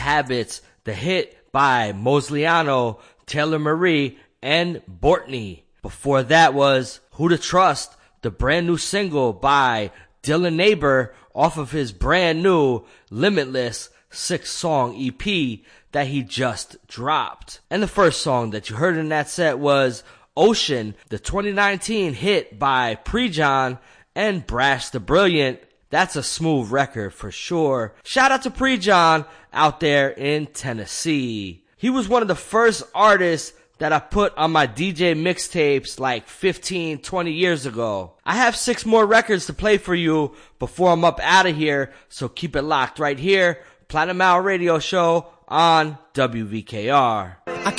Habits, the hit by Mosliano, Taylor Marie, and Bortney. Before that was Who to Trust, the brand new single by Dylan Neighbor off of his brand new Limitless 6-song EP that he just dropped. And the first song that you heard in that set was Ocean, the 2019 hit by Prejon and Brash the Brilliant. That's a smooth record for sure. Shout out to Prejon out there in Tennessee. He was one of the first artists that I put on my DJ mixtapes like 15, 20 years ago. I have 6 more records to play for you before I'm up out of here, so keep it locked right here. Platinum Hour Radio Show on WVKR.